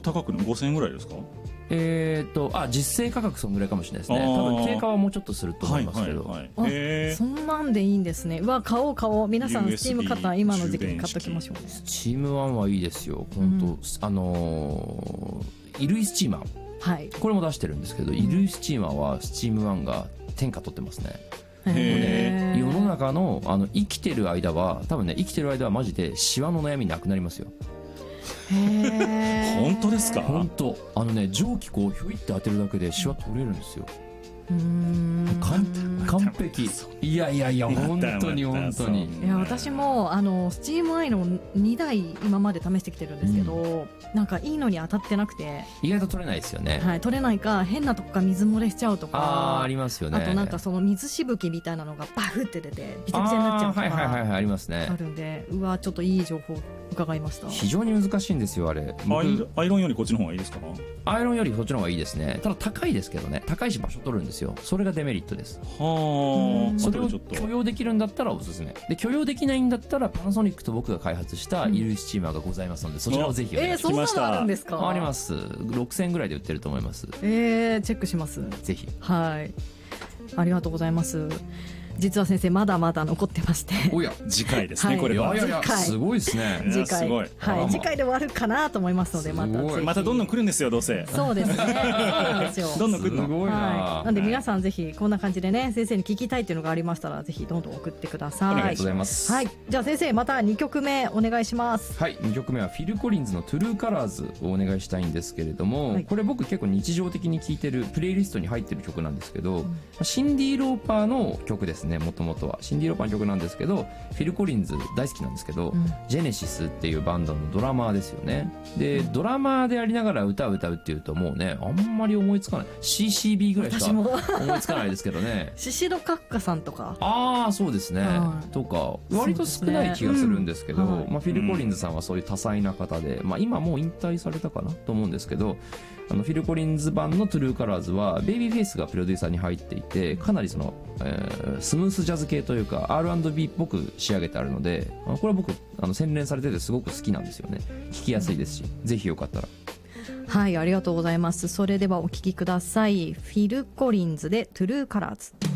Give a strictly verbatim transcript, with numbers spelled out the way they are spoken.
高くのごせんえんぐらいですか？ えーとあ実勢価格そのぐらいかもしれないですね。多分定価はもうちょっとすると思いますけど、 はいはいはい、へあそんなんでいいんですね。うわ買おう買おう。皆さんスチーム買ったら今の時期に買っときましょうね。 スチームワンはいいですよ本当、うん、あのー、衣類スチーマー、はい、これも出してるんですけど、衣類スチーマーはスチームワンが天下取ってますね。へー。世の中の、あの生きてる間は多分ね生きてる間はマジでシワの悩みなくなりますよ。 へ本当ですか？ 本当あのね蒸気こうひょいって当てるだけでシワ取れるんですよ。うーん完璧。いやいやいや本当に本当に。 いや私もあのスチームアイのにだい今まで試してきてるんですけど、うん、なんかいいのに当たってなくて意外と取れないですよね。 はい、取れないか変なとこが水漏れしちゃうとか、 あーありますよね。 あとなんかその水しぶきみたいなのがバフって出てビチャビチャになっちゃうとか、 はいはいはいはいありますね。 あるんで、うわちょっといい情報伺いました。 非常に難しいんですよあれ。 アイアイロンよりこっちの方がいいですか？ アイロンよりそっちの方がいいですね。ただ高いですけどね、高いし場所取るんですよ。それがデメリットです。はあ。それを許容できるんだったらおすすめで、許容できないんだったらパナソニックと僕が開発した衣類スチーマーがございますので、うん、そちらをぜひお願いします。 えー、そんなのあるんですか？ あります。ろくせんえんぐらいで売ってると思います。 えー、チェックします。 ぜひ。 はい、ありがとうございます。実は先生まだまだ残ってまして、 おや次回ですね、はい、これは。いやいやすごいですね。 次回、 はい、 次回で終わるかなと思いますので、またまたどんどん来るんですよ、どうせ。 そうですね。そうなんですよ。 どんどん来るの。 すごいな。 はい、なんで皆さんぜひこんな感じでね、先生に聞きたいっていうのがありましたらぜひどんどん送ってください。 ありがとうございます。 はい、じゃあ先生またにきょくめお願いします。 はい、にきょくめはフィル・コリンズのトゥルーカラーズをお願いしたいんですけれども、はい、これ僕結構日常的に聴いてるプレイリストに入ってる曲なんですけど、うん、シンディ・ローパーの曲ですね。もともとはシンディ・ローパーの曲なんですけど、フィル・コリンズ大好きなんですけど、うん、ジェネシスっていうバンドのドラマーですよね。でドラマーでありながら歌を歌うっていうともうねあんまり思いつかない。 シーシービー ぐらいしか思いつかないですけどね。 シシドカッカさんとか、 ああそうですね、はい、とか割と少ない気がするんですけど、 うんまあ、フィル・コリンズさんはそういう多彩な方で、まあ、今もう引退されたかなと思うんですけど、あのフィル・コリンズ版のトゥルーカラーズはベイビーフェイスがプロデューサーに入っていて、かなりその、えー、スムースジャズ系というか アールアンドビー っぽく仕上げてあるので、これは僕あの洗練されててすごく好きなんですよね。聴きやすいですし、ぜひよかったら。 はい、ありがとうございます。それではお聴きください。フィル・コリンズでトゥルーカラーズ。